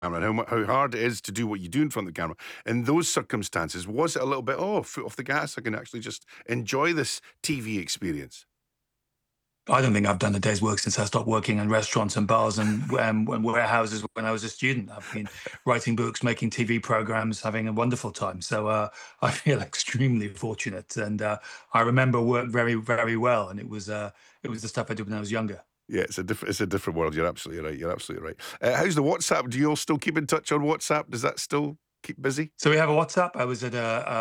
and how hard it is to do what you do in front of the camera. In those circumstances, was it a little bit, foot off the gas, I can actually just enjoy this TV experience? I don't think I've done a day's work since I stopped working in restaurants and bars and warehouses when I was a student. I've been writing books, making TV programs, having a wonderful time. So I feel extremely fortunate, and I remember work very, very well. And it was the stuff I did when I was younger. Yeah, it's a different world. You're absolutely right. You're absolutely right. How's the WhatsApp? Do you all still keep in touch on WhatsApp? Does that still keep busy? So we have a WhatsApp. I was at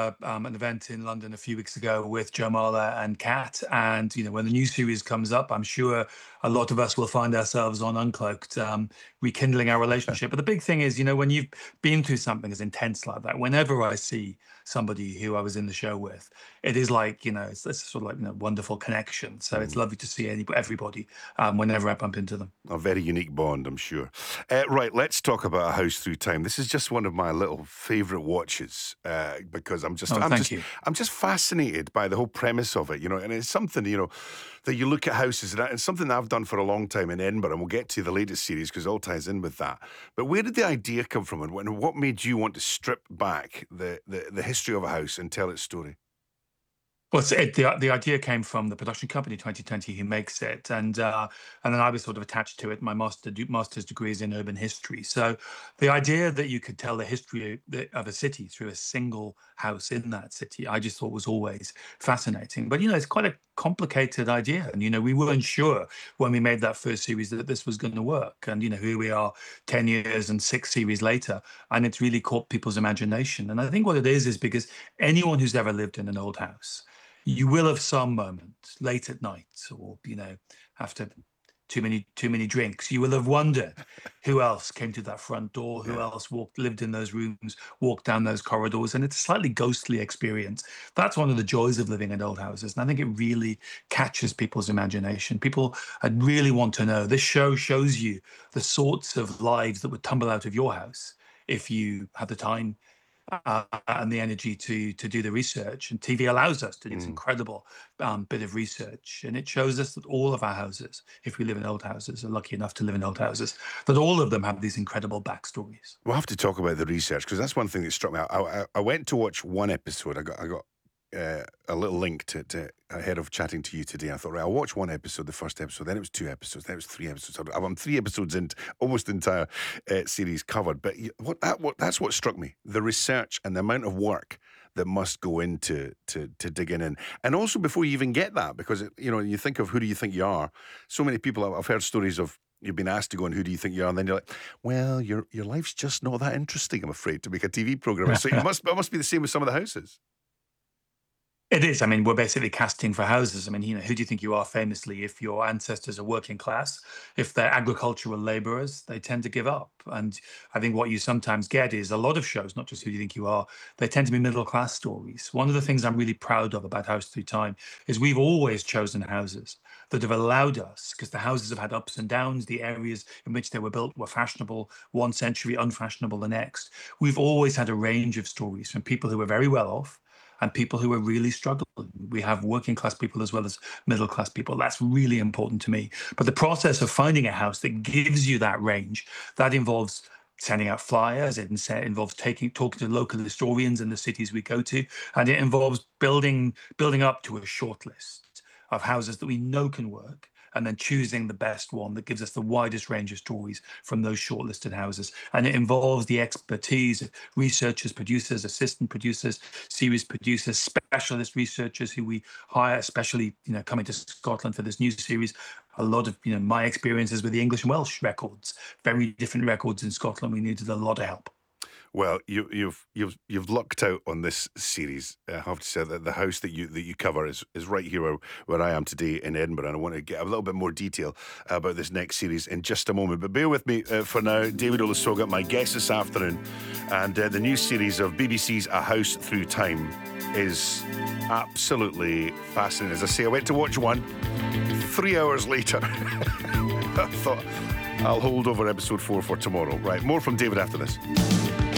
an event in London a few weeks ago with Joe Marler and Kat, and when the new series comes up, I'm sure a lot of us will find ourselves on Uncloaked, rekindling our relationship. But the big thing is, when you've been through something as intense like that, whenever I see somebody who I was in the show with, it is like it's sort of like wonderful connection. So it's lovely to see everybody whenever I bump into them. A very unique bond, I'm sure. Right, let's talk about A House Through Time. This is just one of my little favourite watches because Thank you. I'm just fascinated by the whole premise of it, and it's something, that you look at houses, and it's something that I've done for a long time in Edinburgh, and we'll get to the latest series because it all ties in with that. But where did the idea come from, and what made you want to strip back the history of a house and tell its story? Well, the idea came from the production company 2020 who makes it, and then I was sort of attached to it. My master's degree is in urban history, so the idea that you could tell the history of a city through a single house in that city, I just thought was always fascinating. But it's quite a complicated idea, and we weren't sure when we made that first series that this was going to work. And here we are, 10 years and 6 series later, and it's really caught people's imagination. And I think what it is because anyone who's ever lived in an old house, you will have some moment late at night, or after too many drinks, you will have wondered who else came to that front door, who else lived in those rooms, walked down those corridors, and it's a slightly ghostly experience. That's one of the joys of living in old houses, and I think it really catches people's imagination. People really want to know. This show shows you the sorts of lives that would tumble out of your house if you had the time and the energy to do the research. And TV allows us to do this incredible bit of research, and it shows us that all of our houses, if we live in old houses, are lucky enough to live in old houses, that all of them have these incredible backstories. We'll have to talk about the research because that's one thing that struck me. I went to watch one episode. I got a little link to ahead of chatting to you today. I thought, right, I'll watch one episode, the first episode, then it was 2 episodes, then it was 3 episodes. I'm 3 episodes into almost the entire series covered. But that's what struck me: the research and the amount of work that must go into to digging in, and also before you even get that, because you think of who do you think you are. So many people, I've heard stories of. You've been asked to go and who do you think you are? And then you're like, well, your life's just not that interesting, I'm afraid, to make a TV program. So it must be the same with some of the houses. It is. I mean, we're basically casting for houses. I mean, who do you think you are famously? If your ancestors are working class, if they're agricultural laborers, they tend to give up. And I think what you sometimes get is a lot of shows, not just Who Do You Think You Are, they tend to be middle class stories. One of the things I'm really proud of about House Through Time is we've always chosen houses that have allowed us, because the houses have had ups and downs, the areas in which they were built were fashionable one century, unfashionable the next. We've always had a range of stories from people who were very well off and people who are really struggling. We have working class people as well as middle class people. That's really important to me. But the process of finding a house that gives you that range, that involves sending out flyers, it involves talking to local historians in the cities we go to, and it involves building up to a short list of houses that we know can work, and then choosing the best one that gives us the widest range of stories from those shortlisted houses. And it involves the expertise of researchers, producers, assistant producers, series producers, specialist researchers who we hire, especially coming to Scotland for this new series. A lot of my experiences with the English and Welsh records, very different records in Scotland. We needed a lot of help. Well, you've lucked out on this series. I have to say that the house that you cover is right here where I am today in Edinburgh, and I want to get a little bit more detail about this next series in just a moment. But bear with me for now. David Olusoga, my guest this afternoon, and the new series of BBC's A House Through Time is absolutely fascinating. As I say, I went to watch one. 3 hours later, I thought I'll hold over episode 4 for tomorrow. Right, more from David after this.